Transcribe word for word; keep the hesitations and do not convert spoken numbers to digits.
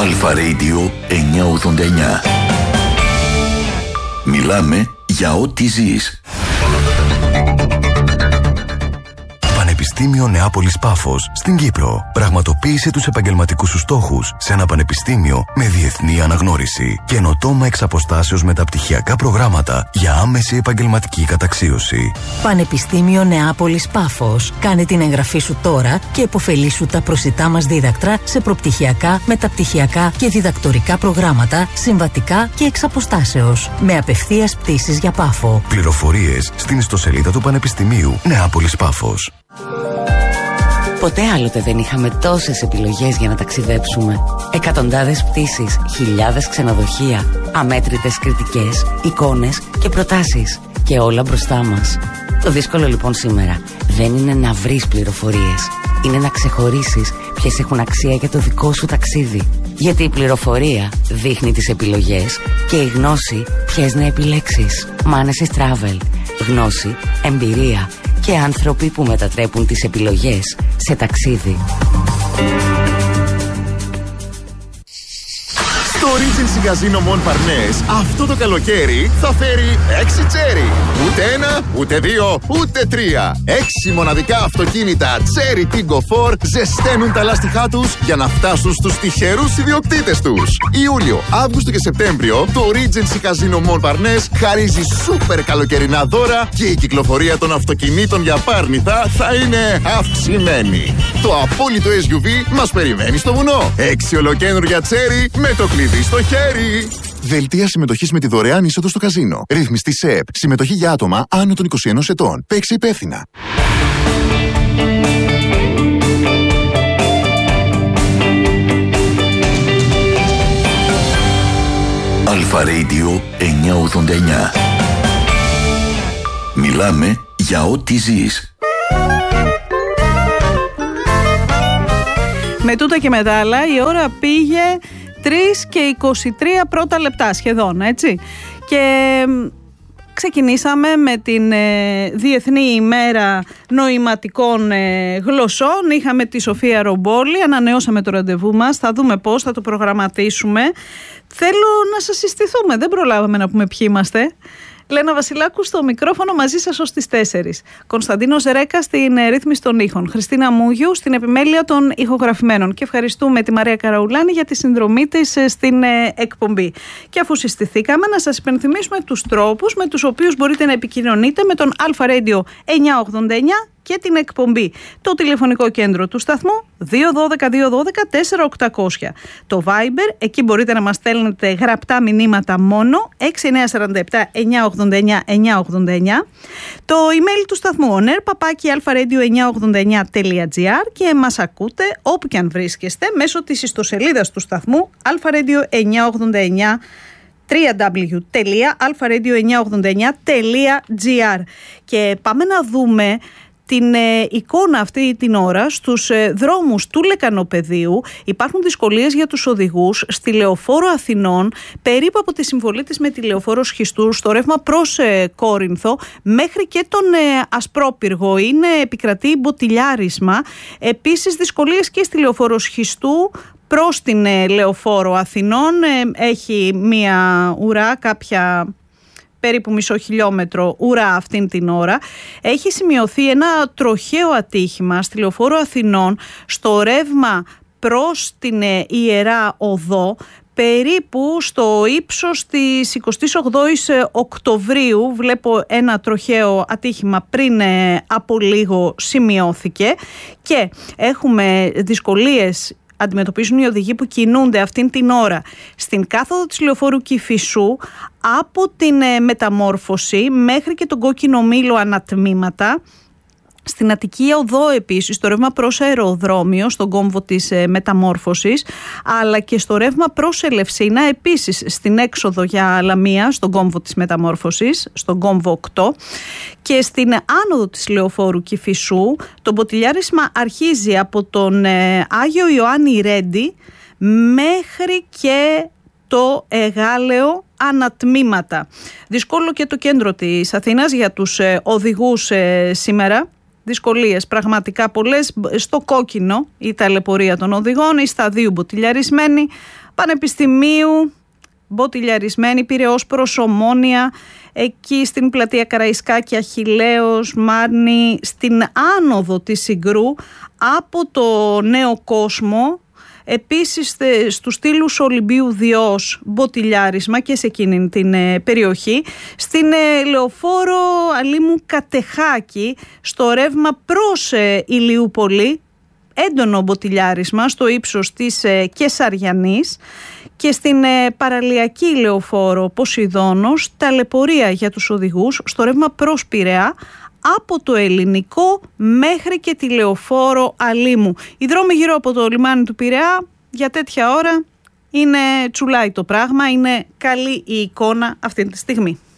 Αλφα Radio εννιακόσια ογδόντα εννιά. Μιλάμε για ό,τι ζεις. Πανεπιστήμιο Νεάπολης Πάφος στην Κύπρο. Πραγματοποίησε τους επαγγελματικούς σου στόχους σε ένα πανεπιστήμιο με διεθνή αναγνώριση. Καινοτόμα εξ αποστάσεως μεταπτυχιακά προγράμματα για άμεση επαγγελματική καταξίωση. Πανεπιστήμιο Νεάπολης Πάφος. Κάνε την εγγραφή σου τώρα και επωφελήσου τα προσιτά μας δίδακτρα σε προπτυχιακά, μεταπτυχιακά και διδακτορικά προγράμματα, συμβατικά και εξ αποστάσεως. Με απευθείας πτήσεις για Πάφο. Πληροφορίες στην ιστοσελίδα του Πανεπιστημίου Νεάπολης Πάφος. Ποτέ άλλοτε δεν είχαμε τόσες επιλογές για να ταξιδέψουμε. Εκατοντάδες πτήσεις, χιλιάδες ξενοδοχεία, αμέτρητες κριτικές, εικόνες και προτάσεις. Και όλα μπροστά μας. Το δύσκολο λοιπόν σήμερα δεν είναι να βρεις πληροφορίες. Είναι να ξεχωρίσεις ποιες έχουν αξία για το δικό σου ταξίδι. Γιατί η πληροφορία δείχνει τις επιλογές και η γνώση ποιες να επιλέξεις. Manesis Travel. Γνώση, εμπειρία και άνθρωποι που μετατρέπουν τις επιλογές σε ταξίδι. Το Regency Casino Montparnasse αυτό το καλοκαίρι θα φέρει έξι τσέρι. Ούτε ένα, ούτε δύο, ούτε τρία. Έξι μοναδικά αυτοκίνητα Cherry Tiggo φορ ζεσταίνουν τα λάστιχά τους για να φτάσουν στους τυχερούς ιδιοκτήτες τους. Ιούλιο, Αύγουστο και Σεπτέμβριο το Regency Casino Montparnasse χαρίζει σούπερ καλοκαιρινά δώρα και η κυκλοφορία των αυτοκινήτων για πάρνηθα θα είναι αυξημένη. Το απόλυτο ες γιου βι μας περιμένει στο βουνό. Έξι ολοκαίνουργια τσέρι με το κλειδί στο χέρι. Δελτία συμμετοχής με τη δωρεάν είσοδο στο καζίνο. Ρυθμιστή ΣΕΠ. Συμμετοχή για άτομα άνω των είκοσι ενός ετών. Παίξε υπεύθυνα. Αλφα Radio εννιακόσια ογδόντα εννιά. Μιλάμε για ό,τι ζεις. Με τούτα και με τα άλλα η ώρα πήγε τρεις και είκοσι τρία πρώτα λεπτά σχεδόν, έτσι. Και ξεκινήσαμε με την ε, Διεθνή ημέρα νοηματικών ε, γλωσσών. Είχαμε τη Σοφία Ρομπόλη, ανανεώσαμε το ραντεβού μας, θα δούμε πώς θα το προγραμματίσουμε. Θέλω να σας συστηθούμε, δεν προλάβαμε να πούμε ποιοι είμαστε. Λένα Βασιλάκου στο μικρόφωνο μαζί σας ως τις τέσσερις. Κωνσταντίνος Ρέκα στην ρύθμιση των ήχων. Χριστίνα Μούγιου στην επιμέλεια των ηχογραφημένων. Και ευχαριστούμε τη Μαρία Καραουλάνη για τη συνδρομή της στην εκπομπή. Και αφού συστηθήκαμε, να σας υπενθυμίσουμε τους τρόπους με τους οποίους μπορείτε να επικοινωνείτε με τον Αλφα Radio εννιακόσια ογδόντα εννιά και την εκπομπή. Το τηλεφωνικό κέντρο του σταθμού δύο ένα δύο δύο ένα δύο τέσσερα οκτακόσια. Το Viber, εκεί μπορείτε να μας στέλνετε γραπτά μηνύματα μόνο, έξι εννιά τέσσερα επτά εννιακόσια ογδόντα εννιά εννιακόσια ογδόντα εννιά. Το email του σταθμού oner παπάκι αλφαραdio εννιακόσια ογδόντα εννιά τελεία τζι άρ και μας ακούτε όπου και αν βρίσκεστε μέσω της ιστοσελίδας του σταθμού αλφαραdio εννιακόσια ογδόντα εννιά double-u double-u double-u τελεία αλφαραdio εννιακόσια ογδόντα εννιά τελεία τζι άρ. Και πάμε να δούμε την ε, εικόνα αυτή την ώρα στους ε, δρόμους του Λεκανοπεδίου. Υπάρχουν δυσκολίες για τους οδηγούς στη Λεωφόρο Αθηνών, περίπου από τη συμβολή της με τη Λεωφόρο Σχιστού, στο ρεύμα προς ε, Κόρινθο, μέχρι και τον ε, Ασπρόπυργο. Είναι επικρατεί μποτιλιάρισμα. Επίσης δυσκολίες και στη Λεωφόρο Σχιστού προς την ε, Λεωφόρο Αθηνών. Ε, έχει μία ουρά, κάποια περίπου μισό χιλιόμετρο ουρά αυτήν την ώρα. Έχει σημειωθεί ένα τροχαίο ατύχημα στη Λεωφόρο Αθηνών στο ρεύμα προς την Ιερά Οδό, περίπου στο ύψος της εικοστής όγδοης Οκτωβρίου. Βλέπω ένα τροχαίο ατύχημα πριν από λίγο σημειώθηκε και έχουμε δυσκολίες αντιμετωπίζουν οι οδηγοί που κινούνται αυτήν την ώρα στην κάθοδο της Λεωφόρου Κηφισού από την ε, μεταμόρφωση μέχρι και τον Κόκκινο Μήλο ανατμήματα. Στην Αττική Οδό επίσης, στο ρεύμα προς αεροδρόμιο, στον κόμβο της ε, μεταμόρφωσης, αλλά και στο ρεύμα προς Ελευσίνα, επίσης στην έξοδο για Λαμία, στον κόμβο της μεταμόρφωσης, στον κόμβο οκτώ, και στην άνοδο της Λεωφόρου Κηφισού, το μποτιλιάρισμα αρχίζει από τον ε, Άγιο Ιωάννη Ρέντι μέχρι και το Εγάλεο ανατμήματα. Δυσκόλο και το κέντρο της Αθήνας για τους ε, οδηγούς ε, σήμερα. Δυσκολίες πραγματικά πολλές. Στο κόκκινο η ταλαιπωρία των οδηγών, οι σταδίου μποτιλιαρισμένοι, Πανεπιστημίου, Μποτιλιαρισμένη, Πειραιώς προς Ομόνια, εκεί στην πλατεία Καραϊσκάκη, Αχιλλέος, Μάρνη, στην άνοδο της Συγκρού, από το Νέο Κόσμο, επίσης στους στήλους Ολυμπίου Διός, μποτιλιάρισμα και σε εκείνη την περιοχή, στην λεωφόρο Αλήμου Κατεχάκη, στο ρεύμα προς Ηλιούπολη, έντονο μποτιλιάρισμα στο ύψος της Κεσαριανής, και στην παραλιακή λεωφόρο Ποσειδώνος, ταλαιπωρία για τους οδηγούς στο ρεύμα προς Πειραιά, από το Ελληνικό μέχρι και τη λεωφόρο Αλήμου. Οι δρόμοι γύρω από το λιμάνι του Πειραιά για τέτοια ώρα είναι τσουλάει το πράγμα, είναι καλή η εικόνα αυτή τη στιγμή.